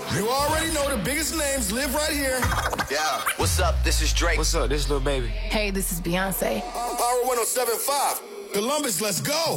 You already know the biggest names live right here. Yeah, what's up? This is Drake. What's up? This is Lil Baby. Hey, this is Beyonce. Power 107.5. Columbus, let's go.